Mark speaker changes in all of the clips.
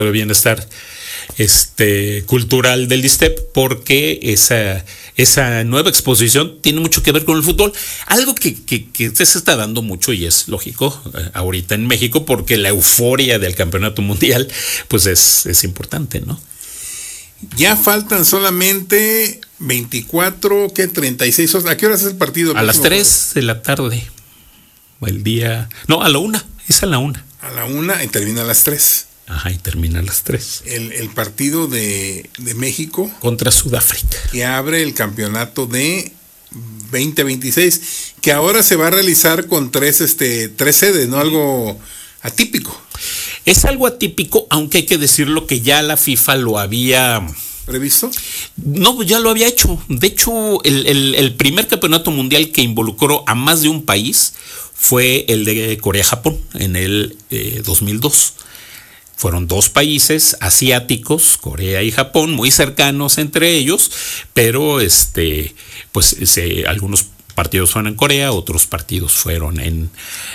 Speaker 1: de bienestar cultural del ISSSTEP, porque esa nueva exposición tiene mucho que ver con el fútbol, algo que se está dando mucho y es lógico ahorita en México, porque la euforia del campeonato mundial pues es importante, ¿no?
Speaker 2: Ya faltan solamente 36 horas. ¿A qué hora es el partido?
Speaker 1: A las 3 de la tarde. A la 1. Es a la 1.
Speaker 2: A la 1 y termina a las 3.
Speaker 1: Ajá, y termina a las 3.
Speaker 2: El partido de México
Speaker 1: contra Sudáfrica,
Speaker 2: que abre el campeonato de 2026, que ahora se va a realizar con tres sedes, ¿no? Algo atípico.
Speaker 1: Es algo atípico, aunque hay que decirlo que ya la FIFA lo había
Speaker 2: ¿previsto?
Speaker 1: No, ya lo había hecho. De hecho, el primer campeonato mundial que involucró a más de un país fue el de Corea-Japón en el 2002. Fueron dos países asiáticos, Corea y Japón, muy cercanos entre ellos, pero algunos partidos fueron en Corea, otros partidos fueron en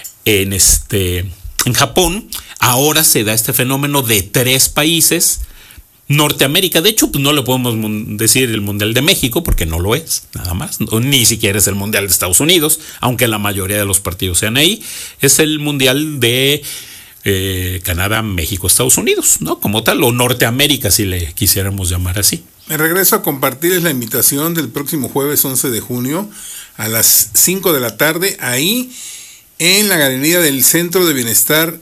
Speaker 1: Japón. Ahora se da este fenómeno de tres países. Norteamérica, de hecho, pues no le podemos decir el Mundial de México porque no lo es, nada más, ni siquiera es el Mundial de Estados Unidos, aunque la mayoría de los partidos sean ahí. Es el Mundial de Canadá, México, Estados Unidos, ¿no? Como tal, o Norteamérica, si le quisiéramos llamar así.
Speaker 2: Me regreso a compartirles la invitación del próximo jueves 11 de junio a las 5 de la tarde, ahí en la galería del Centro de Bienestar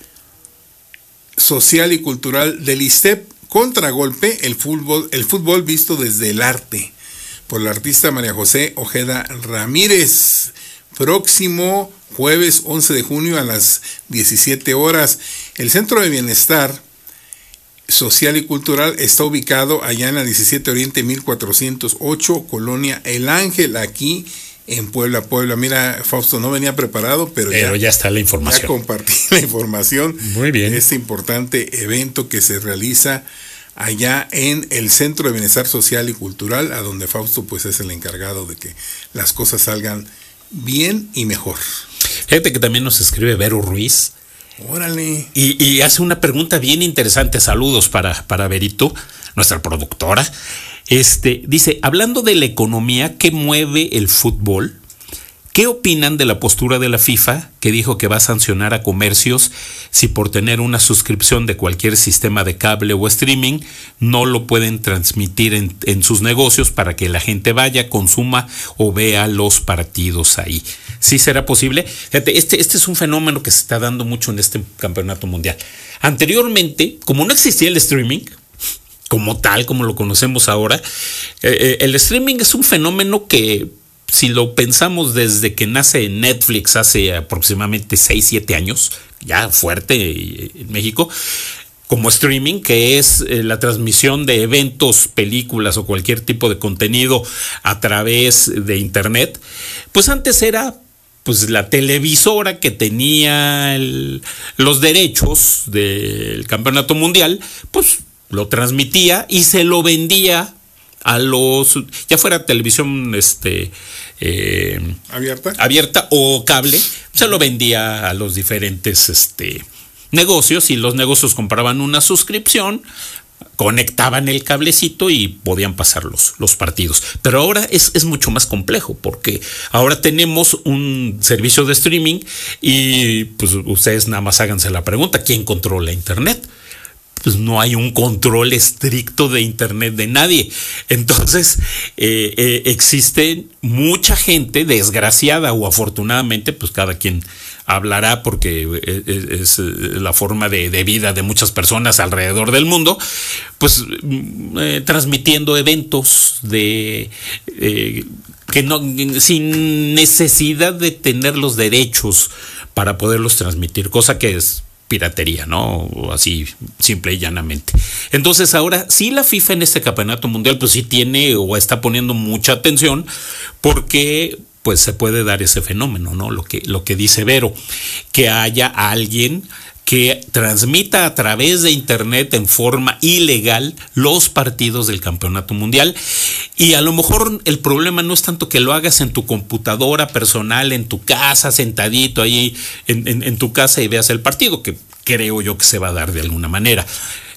Speaker 2: Social y Cultural del ISSSTEP. Contragolpe, el fútbol visto desde el arte, por la artista María José Ojeda Ramírez. Próximo jueves 11 de junio a las 17 horas. El Centro de Bienestar Social y Cultural está ubicado allá en la 17 Oriente 1408, Colonia El Ángel, aquí en Puebla. Mira, Fausto, no venía preparado, pero
Speaker 1: ya está la información.
Speaker 2: Ya compartí la información.
Speaker 1: Muy bien.
Speaker 2: De este importante evento que se realiza allá en el Centro de Bienestar Social y Cultural, a donde Fausto pues es el encargado de que las cosas salgan bien y mejor.
Speaker 1: Fíjate que también nos escribe Vero Ruiz.
Speaker 2: Órale.
Speaker 1: Y hace una pregunta bien interesante. Saludos para Verito, nuestra productora. Dice, hablando de la economía que mueve el fútbol, ¿qué opinan de la postura de la FIFA que dijo que va a sancionar a comercios si por tener una suscripción de cualquier sistema de cable o streaming no lo pueden transmitir en sus negocios para que la gente vaya, consuma o vea los partidos ahí? ¿Sí será posible? Fíjate, este es un fenómeno que se está dando mucho en este campeonato mundial. Anteriormente, como no existía el streaming como tal, como lo conocemos ahora, el streaming es un fenómeno que, si lo pensamos desde que nace Netflix hace aproximadamente 6-7 años, ya fuerte en México, como streaming, que es la transmisión de eventos, películas o cualquier tipo de contenido a través de internet, pues antes era pues la televisora que tenía los derechos del campeonato mundial, pues lo transmitía y se lo vendía a ya fuera televisión abierta o cable, se lo vendía a los diferentes negocios, y los negocios compraban una suscripción, conectaban el cablecito y podían pasar los partidos. Pero ahora es mucho más complejo, porque ahora tenemos un servicio de streaming y pues ustedes nada más háganse la pregunta, ¿quién controla internet? Pues no hay un control estricto de internet de nadie. Entonces existe mucha gente, desgraciada o afortunadamente, pues cada quien hablará porque es la forma de vida de muchas personas alrededor del mundo, pues transmitiendo eventos que no, sin necesidad de tener los derechos para poderlos transmitir, cosa que es piratería, ¿no? O así, simple y llanamente. Entonces ahora sí, la FIFA en este campeonato mundial pues sí tiene o está poniendo mucha atención, porque pues se puede dar ese fenómeno, ¿no? Lo que dice Vero, que haya alguien que transmita a través de internet en forma ilegal los partidos del campeonato mundial. Y a lo mejor el problema no es tanto que lo hagas en tu computadora personal, en tu casa, sentadito ahí en tu casa y veas el partido, que creo yo que se va a dar de alguna manera.